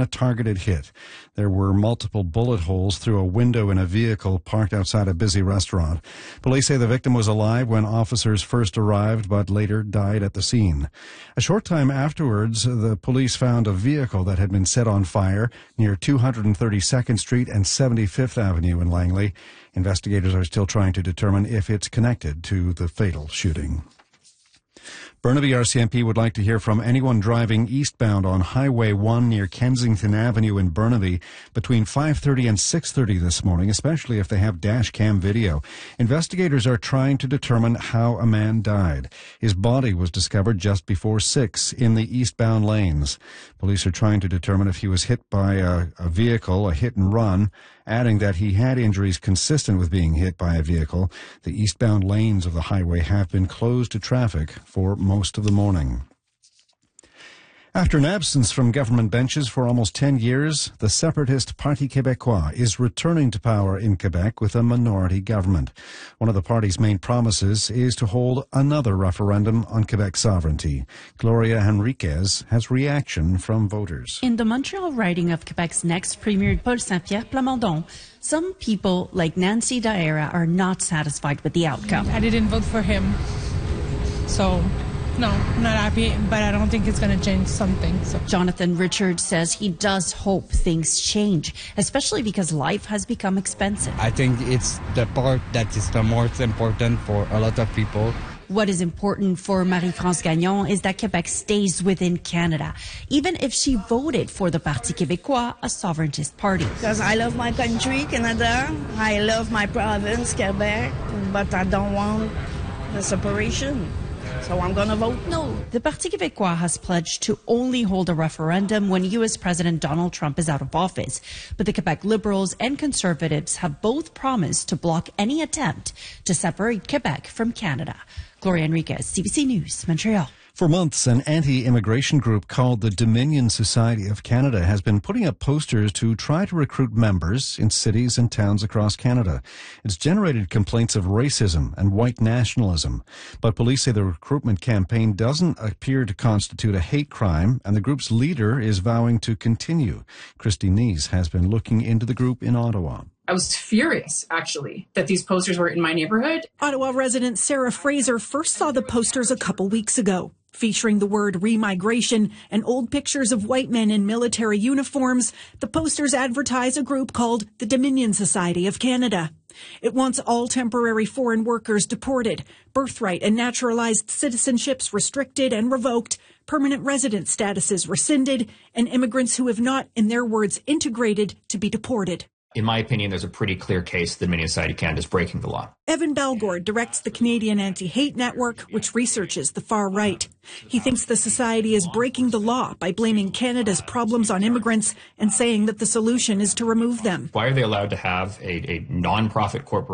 a targeted hit. There were multiple bullet holes through a window in a vehicle parked outside a busy restaurant. Police say the victim was alive when officers first arrived, but later died at the scene. A short time afterwards, the police found a vehicle that had been set on fire near 232nd Street and 75th Avenue in Langley. Investigators are still trying to determine if it's connected to the fatal shooting. Burnaby RCMP would like to hear from anyone driving eastbound on Highway 1 near Kensington Avenue in Burnaby between 5:30 and 6:30 this morning, especially if they have dash cam video. Investigators are trying to determine how a man died. His body was discovered just before 6 in the eastbound lanes. Police are trying to determine if he was hit by a vehicle, a hit and run, adding that he had injuries consistent with being hit by a vehicle. The eastbound lanes of the highway have been closed to traffic for most of the morning. After an absence from government benches for almost 10 years, the separatist Parti Québécois is returning to power in Quebec with a minority government. One of the party's main promises is to hold another referendum on Quebec sovereignty. Gloria Henriquez has reaction from voters. In the Montreal riding of Quebec's next Premier, Paul Saint-Pierre Plamondon, some people like Nancy Daera are not satisfied with the outcome. I didn't vote for him, so no, I'm not happy, but I don't think it's going to change something. So. Jonathan Richard says he does hope things change, especially because life has become expensive. I think it's the part that is the most important for a lot of people. What is important for Marie-France Gagnon is that Quebec stays within Canada, even if she voted for the Parti Québécois, a sovereigntist party. Because I love my country, Canada. I love my province, Quebec, but I don't want the separation. So I'm going to vote no. The Parti Québécois has pledged to only hold a referendum when U.S. President Donald Trump is out of office. But the Quebec Liberals and Conservatives have both promised to block any attempt to separate Quebec from Canada. Gloria Henriquez, CBC News, Montreal. For months, an anti-immigration group called the Dominion Society of Canada has been putting up posters to try to recruit members in cities and towns across Canada. It's generated complaints of racism and white nationalism. But police say the recruitment campaign doesn't appear to constitute a hate crime, and the group's leader is vowing to continue. Christy Nees has been looking into the group in Ottawa. I was furious, actually, that these posters were in my neighborhood. Ottawa resident Sarah Fraser first saw the posters a couple weeks ago, featuring the word remigration and old pictures of white men in military uniforms. The posters advertise a group called the Dominion Society of Canada. It wants all temporary foreign workers deported, birthright and naturalized citizenships restricted and revoked, permanent resident statuses rescinded, and immigrants who have not, in their words, integrated to be deported. In my opinion, there's a pretty clear case the Dominion Society of Canada is breaking the law. Evan Balgord directs the Canadian Anti-Hate Network, which researches the far right. He thinks the society is breaking the law by blaming Canada's problems on immigrants and saying that the solution is to remove them. Why are they allowed to have a non-profit corporation